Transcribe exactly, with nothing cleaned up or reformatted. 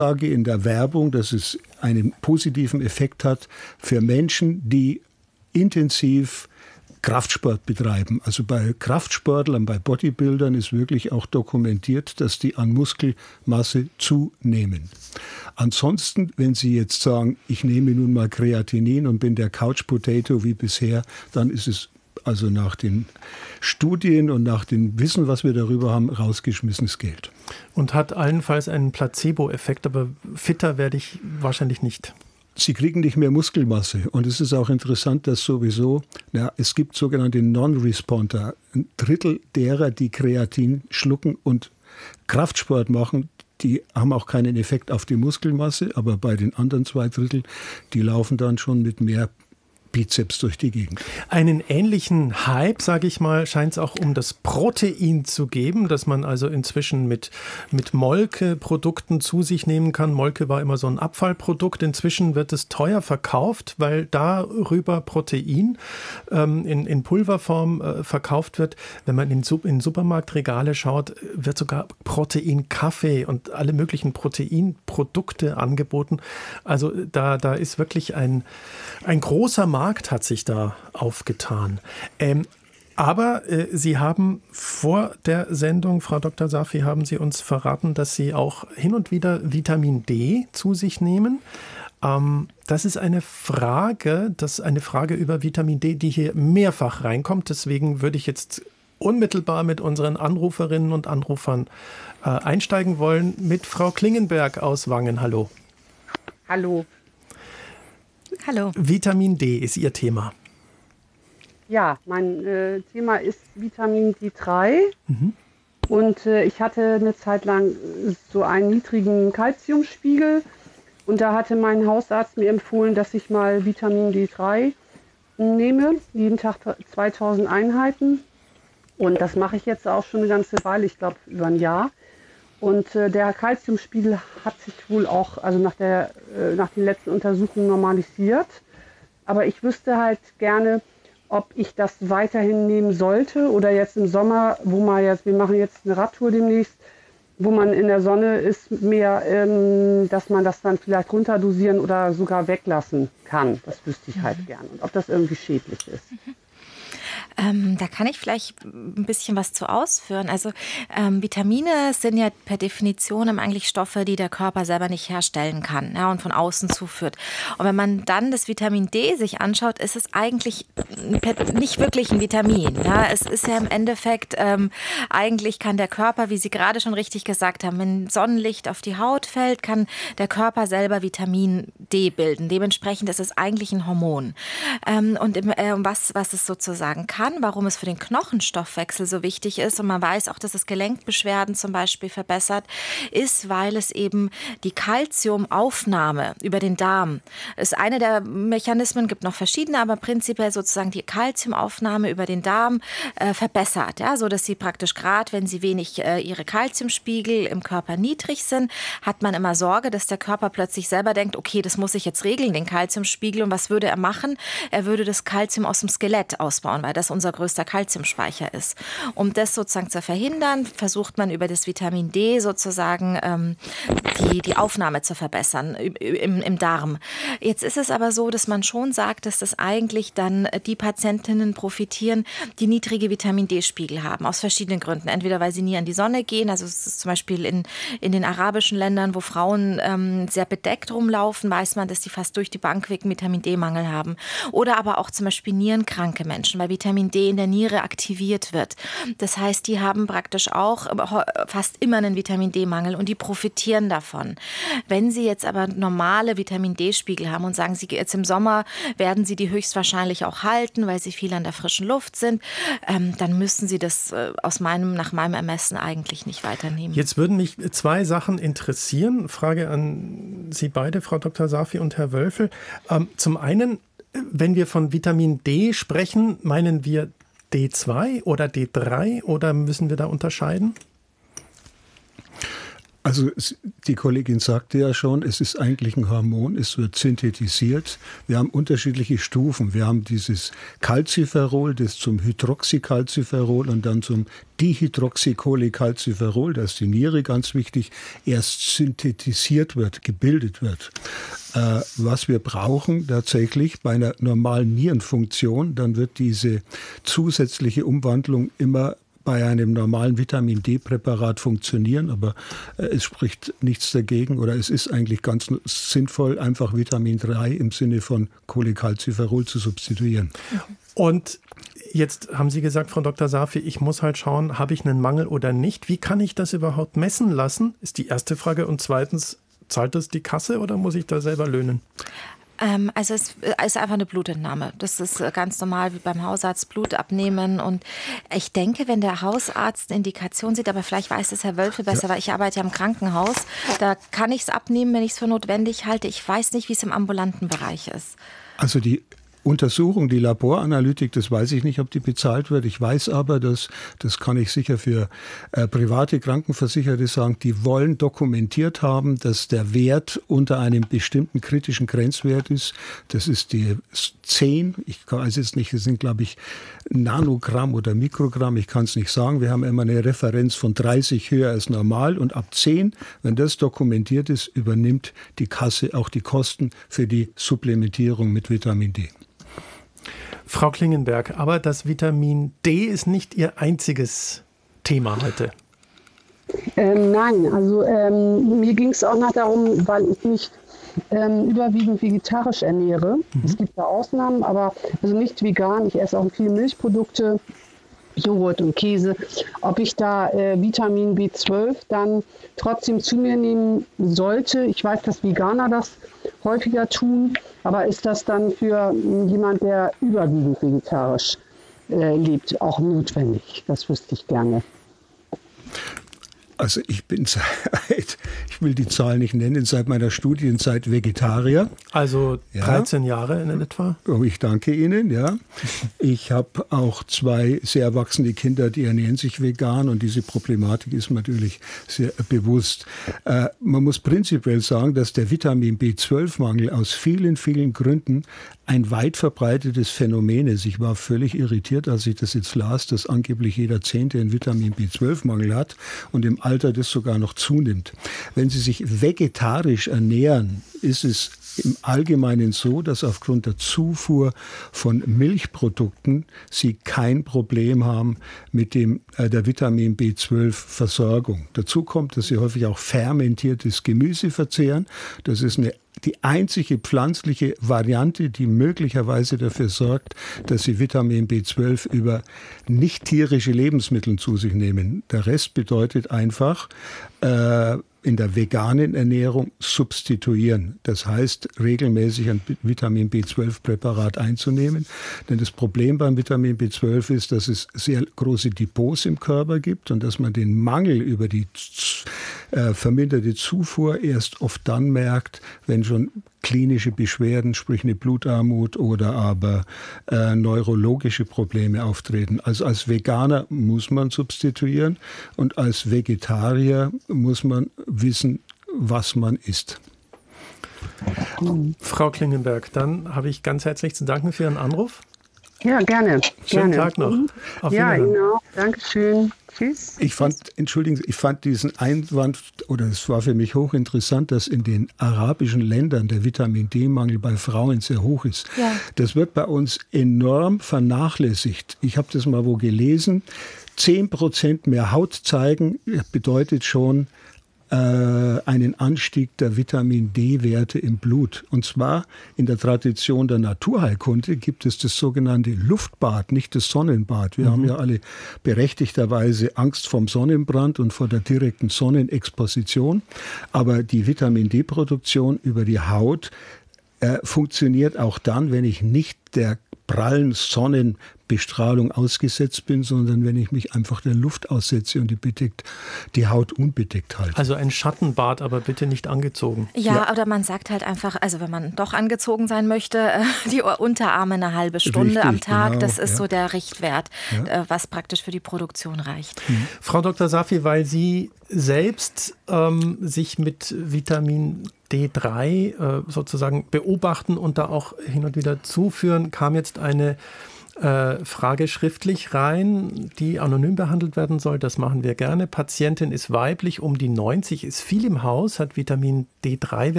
in der Werbung, dass es einen positiven Effekt hat für Menschen, die intensiv Kraftsport betreiben. Also bei Kraftsportlern, bei Bodybuildern ist wirklich auch dokumentiert, dass die an Muskelmasse zunehmen. Ansonsten, wenn Sie jetzt sagen, ich nehme nun mal Kreatinin und bin der Couch Potato wie bisher, dann ist es also nach den Studien und nach dem Wissen, was wir darüber haben, rausgeschmissenes Geld. Und hat allenfalls einen Placebo-Effekt, aber fitter werde ich wahrscheinlich nicht. Sie kriegen nicht mehr Muskelmasse. Und es ist auch interessant, dass sowieso, ja, es gibt sogenannte Non-Responder. Ein Drittel derer, die Kreatin schlucken und Kraftsport machen, die haben auch keinen Effekt auf die Muskelmasse. Aber bei den anderen zwei Drittel, die laufen dann schon mit mehr Bizeps durch die Gegend. Einen ähnlichen Hype, sage ich mal, scheint es auch um das Protein zu geben, dass man also inzwischen mit, mit Molke-Produkten zu sich nehmen kann. Molke war immer so ein Abfallprodukt. Inzwischen wird es teuer verkauft, weil darüber Protein ähm, in, in Pulverform äh, verkauft wird. Wenn man in, in Supermarktregale schaut, wird sogar Proteinkaffee und alle möglichen Proteinprodukte angeboten. Also da, da ist wirklich ein, ein großer Markt Markt hat sich da aufgetan. Ähm, aber äh, Sie haben vor der Sendung, Frau Doktor Safi, haben Sie uns verraten, dass Sie auch hin und wieder Vitamin D zu sich nehmen. Ähm, das ist eine Frage, das ist eine Frage über Vitamin D, die hier mehrfach reinkommt. Deswegen würde ich jetzt unmittelbar mit unseren Anruferinnen und Anrufern äh, einsteigen wollen. Mit Frau Klingenberg aus Wangen. Hallo. Hallo. Hallo. Vitamin D ist Ihr Thema. Ja, mein äh, Thema ist Vitamin D drei. Mhm. Und äh, ich hatte eine Zeit lang so einen niedrigen Kalziumspiegel. Und da hatte mein Hausarzt mir empfohlen, dass ich mal Vitamin D drei nehme. Jeden Tag zweitausend Einheiten. Und das mache ich jetzt auch schon eine ganze Weile, ich glaube über ein Jahr. Und äh, der Kalziumspiegel hat sich wohl auch, also nach, der, äh, nach den letzten Untersuchungen normalisiert. Aber ich wüsste halt gerne, ob ich das weiterhin nehmen sollte oder jetzt im Sommer, wo man jetzt, wir machen jetzt eine Radtour demnächst, wo man in der Sonne ist, mehr, ähm, dass man das dann vielleicht runterdosieren oder sogar weglassen kann. Das wüsste ich halt mhm. gerne. Und ob das irgendwie schädlich ist. Mhm. Ähm, da kann ich vielleicht ein bisschen was zu ausführen. Also ähm, Vitamine sind ja per Definition eigentlich Stoffe, die der Körper selber nicht herstellen kann, ja, und von außen zuführt. Und wenn man dann das Vitamin D sich anschaut, ist es eigentlich nicht wirklich ein Vitamin. Ja. Es ist ja im Endeffekt, ähm, eigentlich kann der Körper, wie Sie gerade schon richtig gesagt haben, wenn Sonnenlicht auf die Haut fällt, kann der Körper selber Vitamin D bilden. Dementsprechend ist es eigentlich ein Hormon. Ähm, und im, äh, was, was es sozusagen kann, warum es für den Knochenstoffwechsel so wichtig ist, und man weiß auch, dass es Gelenkbeschwerden zum Beispiel verbessert, ist, weil es eben die Calciumaufnahme über den Darm ist. Eine der Mechanismen, gibt noch verschiedene, aber prinzipiell sozusagen die Calciumaufnahme über den Darm äh, verbessert, ja, so dass sie praktisch gerade, wenn sie wenig äh, ihre Calciumspiegel im Körper niedrig sind, hat man immer Sorge, dass der Körper plötzlich selber denkt, okay, das muss ich jetzt regeln, den Calciumspiegel, und was würde er machen? Er würde das Calcium aus dem Skelett ausbauen, weil das unser größter Calciumspeicher ist. Um das sozusagen zu verhindern, versucht man über das Vitamin D sozusagen ähm, die, die Aufnahme zu verbessern im, im Darm. Jetzt ist es aber so, dass man schon sagt, dass das eigentlich dann die Patientinnen profitieren, die niedrige Vitamin D-Spiegel haben, aus verschiedenen Gründen. Entweder weil sie nie an die Sonne gehen, also es ist zum Beispiel in, in den arabischen Ländern, wo Frauen ähm, sehr bedeckt rumlaufen, weiß man, dass die fast durch die Bank weg Vitamin D-Mangel haben. Oder aber auch zum Beispiel nierenkranke Menschen, weil Vitamin D in der Niere aktiviert wird. Das heißt, die haben praktisch auch fast immer einen Vitamin D-Mangel und die profitieren davon. Wenn sie jetzt aber normale Vitamin D-Spiegel haben und sagen, sie jetzt im Sommer werden sie die höchstwahrscheinlich auch halten, weil sie viel an der frischen Luft sind, ähm, dann müssen sie das äh, aus meinem, nach meinem Ermessen eigentlich nicht weiternehmen. Jetzt würden mich zwei Sachen interessieren. Frage an Sie beide, Frau Doktor Safi und Herr Wölfel. Ähm, zum einen, wenn wir von Vitamin D sprechen, meinen wir D zwei oder D drei oder müssen wir da unterscheiden? Also die Kollegin sagte ja schon, es ist eigentlich ein Hormon, es wird synthetisiert. Wir haben unterschiedliche Stufen. Wir haben dieses Calciferol, das zum Hydroxycalciferol und dann zum Dihydroxycholecalciferol, das ist die Niere ganz wichtig, erst synthetisiert wird, gebildet wird. Äh, was wir brauchen tatsächlich bei einer normalen Nierenfunktion, dann wird diese zusätzliche Umwandlung immer bei einem normalen Vitamin-D-Präparat funktionieren, aber äh, es spricht nichts dagegen oder es ist eigentlich ganz sinnvoll, einfach Vitamin drei im Sinne von Cholecalciferol zu substituieren. Und jetzt haben Sie gesagt, Frau Doktor Safi, ich muss halt schauen, habe ich einen Mangel oder nicht? Wie kann ich das überhaupt messen lassen, ist die erste Frage. Und zweitens, zahlt das die Kasse oder muss ich da selber löhnen? Also es ist einfach eine Blutentnahme. Das ist ganz normal wie beim Hausarzt, Blut abnehmen. Und ich denke, wenn der Hausarzt eine Indikation sieht, aber vielleicht weiß es Herr Wölfe besser, ja. weil ich arbeite ja im Krankenhaus, da kann ich es abnehmen, wenn ich es für notwendig halte. Ich weiß nicht, wie es im ambulanten Bereich ist. Also die Untersuchung, die Laboranalytik, das weiß ich nicht, ob die bezahlt wird. Ich weiß aber, dass, das kann ich sicher für äh, private Krankenversicherte sagen, die wollen dokumentiert haben, dass der Wert unter einem bestimmten kritischen Grenzwert ist. Das ist die zehn, ich weiß es nicht, es sind glaube ich Nanogramm oder Mikrogramm, ich kann es nicht sagen. Wir haben immer eine Referenz von dreißig höher als normal und ab zehn, wenn das dokumentiert ist, übernimmt die Kasse auch die Kosten für die Supplementierung mit Vitamin D. Frau Klingenberg, aber das Vitamin D ist nicht Ihr einziges Thema heute. Ähm, nein, also ähm, mir ging es auch noch darum, weil ich mich ähm, überwiegend vegetarisch ernähre. Mhm. Es gibt da Ausnahmen, aber also nicht vegan. Ich esse auch viele Milchprodukte, Joghurt und Käse. Ob ich da äh, Vitamin B zwölf dann trotzdem zu mir nehmen sollte. Ich weiß, dass Veganer das häufiger tun, aber ist das dann für jemand, der überwiegend vegetarisch äh, lebt, auch notwendig? Das wüsste ich gerne. Also ich bin seit, ich will die Zahl nicht nennen, seit meiner Studienzeit Vegetarier. Also ja. dreizehn Jahre in etwa? Oh, ich danke Ihnen, ja. Ich habe auch zwei sehr erwachsene Kinder, die ernähren sich vegan und diese Problematik ist mir natürlich sehr bewusst. Äh, man muss prinzipiell sagen, dass der Vitamin B zwölf Mangel aus vielen, vielen Gründen ein weit verbreitetes Phänomen ist. Ich war völlig irritiert, als ich das jetzt las, dass angeblich jeder Zehnte einen Vitamin B zwölf Mangel hat und im Alter das sogar noch zunimmt. Wenn Sie sich vegetarisch ernähren, ist es im Allgemeinen so, dass aufgrund der Zufuhr von Milchprodukten Sie kein Problem haben mit dem, äh, der Vitamin B zwölf Versorgung. Dazu kommt, dass Sie häufig auch fermentiertes Gemüse verzehren. Das ist eine die einzige pflanzliche Variante, die möglicherweise dafür sorgt, dass Sie Vitamin B zwölf über nicht tierische Lebensmittel zu sich nehmen. Der Rest bedeutet einfach, äh, in der veganen Ernährung substituieren. Das heißt, regelmäßig ein Vitamin B zwölf Präparat einzunehmen. Denn das Problem beim Vitamin B zwölf ist, dass es sehr große Depots im Körper gibt und dass man den Mangel über die äh, verminderte Zufuhr erst oft dann merkt, wenn schon klinische Beschwerden, sprich eine Blutarmut oder aber äh, neurologische Probleme auftreten. Also als Veganer muss man substituieren und als Vegetarier muss man wissen, was man isst. Frau Klingenberg, dann habe ich ganz herzlich zu danken für Ihren Anruf. Ja, gerne. Schönen gerne. Tag noch. Auf ja, Wiedersehen. Ihnen auch. Dankeschön. Tschüss. Ich fand, entschuldigen Sie, ich fand diesen Einwand, oder es war für mich hochinteressant, dass in den arabischen Ländern der Vitamin D-Mangel bei Frauen sehr hoch ist. Ja. Das wird bei uns enorm vernachlässigt. Ich habe das mal wo gelesen. zehn Prozent mehr Haut zeigen bedeutet schon einen Anstieg der Vitamin D-Werte im Blut. Und zwar in der Tradition der Naturheilkunde gibt es das sogenannte Luftbad, nicht das Sonnenbad. Wir mhm. haben ja alle berechtigterweise Angst vom Sonnenbrand und vor der direkten Sonnenexposition. Aber die Vitamin D-Produktion über die Haut äh, funktioniert auch dann, wenn ich nicht der prallen Sonnen Bestrahlung ausgesetzt bin, sondern wenn ich mich einfach der Luft aussetze und die, bedeckt, die Haut unbedeckt halte. Also ein Schattenbad, aber bitte nicht angezogen. Ja, Ja. oder man sagt halt einfach, also wenn man doch angezogen sein möchte, die Unterarme eine halbe Stunde Richtig, am Tag, genau, das ist ja. so der Richtwert, Ja. was praktisch für die Produktion reicht. Mhm. Frau Doktor Safi, weil Sie selbst ähm, sich mit Vitamin D drei äh, sozusagen beobachten und da auch hin und wieder zuführen, kam jetzt eine äh, Frage schriftlich rein, die anonym behandelt werden soll. Das machen wir gerne. Patientin ist weiblich, um die neunzig, ist viel im Haus, hat Vitamin D drei